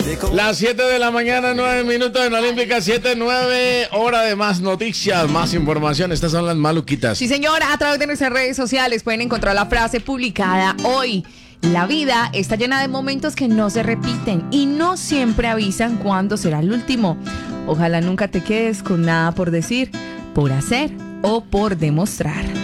Las 7 de la mañana, 9 minutos en Olímpica, 7:09, hora de más noticias, más información. Estas son las maluquitas. Sí, señora, a través de nuestras redes sociales pueden encontrar la frase publicada hoy. La vida está llena de momentos que no se repiten y no siempre avisan cuándo será el último. Ojalá nunca te quedes con nada por decir, por hacer o por demostrar.